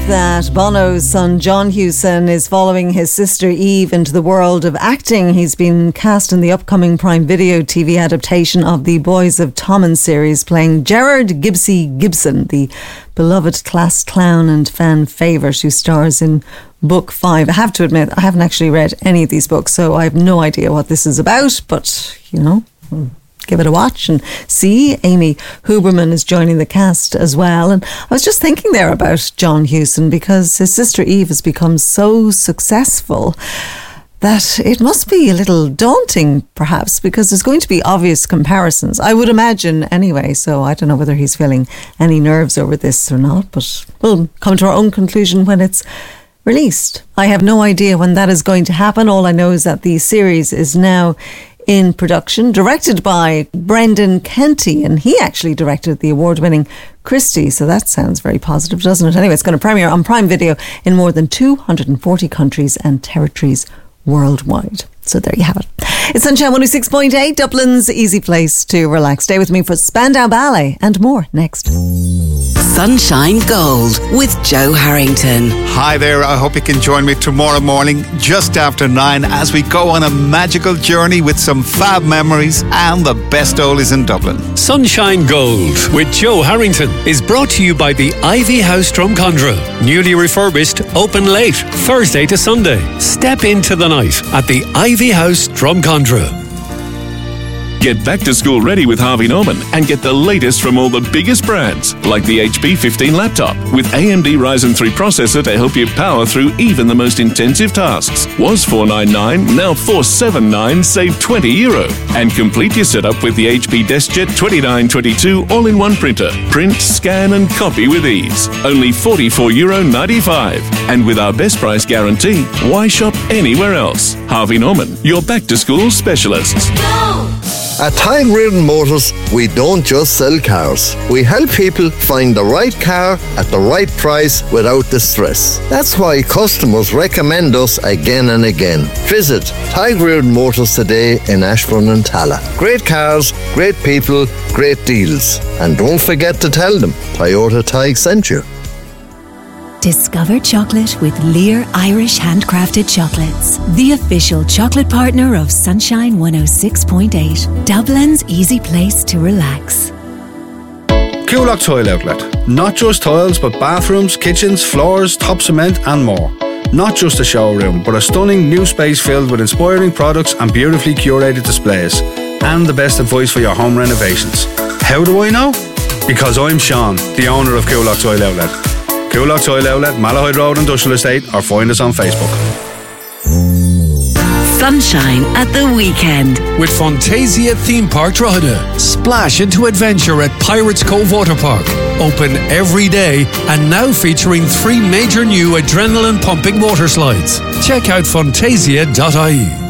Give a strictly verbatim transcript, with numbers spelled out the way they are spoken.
that Bono's son John Hewson is following his sister Eve into the world of acting. He's been cast in the upcoming Prime Video T V adaptation of the Boys of Tommen series, playing Gerard Gibbsy Gibson, the beloved class clown and fan favourite who stars in Book five. I have to admit, I haven't actually read any of these books, so I have no idea what this is about, but, you know, give it a watch and see. Amy Huberman is joining the cast as well. And I was just thinking there about John Hewson, because his sister Eve has become so successful that it must be a little daunting, perhaps, because there's going to be obvious comparisons, I would imagine anyway. So I don't know whether he's feeling any nerves over this or not, but we'll come to our own conclusion when it's released. I have no idea when that is going to happen. All I know is that the series is now in production, directed by Brendan Kenty, and he actually directed the award-winning Christie, so that sounds very positive, doesn't it? Anyway, it's going to premiere on Prime Video in more than two hundred forty countries and territories worldwide. So there you have it. It's Sunshine one oh six point eight, Dublin's easy place to relax. Stay with me for Spandau Ballet and more next. Sunshine Gold with Joe Harrington. Hi there, I hope you can join me tomorrow morning just after nine as we go on a magical journey with some fab memories and the best oldies in Dublin. Sunshine Gold with Joe Harrington is brought to you by the Ivy House Drumcondra. Newly refurbished, open late, Thursday to Sunday. Step into the night at the Ivy House Drumcondra. Get back to school ready with Harvey Norman and get the latest from all the biggest brands, like the H P fifteen laptop with A M D Ryzen three processor to help you power through even the most intensive tasks. Was four ninety-nine, now four seventy-nine, save twenty euro. And complete your setup with the H P DeskJet twenty-nine twenty-two all-in-one printer. Print, scan and copy with ease. Only forty-four euro ninety-five. And with our best price guarantee, why shop anywhere else? Harvey Norman, your back-to-school specialists. Go! At Tide Reardon Motors, we don't just sell cars. We help people find the right car at the right price without the stress. That's why customers recommend us again and again. Visit Tide Reardon Motors today in Ashbourne and Tala. Great cars, great people, great deals. And don't forget to tell them Toyota Tige sent you. Discover chocolate with Lear Irish Handcrafted Chocolates, the official chocolate partner of Sunshine one oh six point eight, Dublin's easy place to relax. Coolock Tile Outlet. Not just tiles, but bathrooms, kitchens, floors, top cement and more. Not just a showroom, but a stunning new space filled with inspiring products and beautifully curated displays. And the best advice for your home renovations. How do I know? Because I'm Sean, the owner of Coolock Tile Outlet. Coolock Tile Outlet, Malahide Road Industrial Estate, or find us on Facebook. Sunshine at the weekend with Fantasia Theme Park Drogheda. Splash into adventure at Pirates Cove Water Park. Open every day and now featuring three major new adrenaline pumping water slides. Check out fantasia dot I E.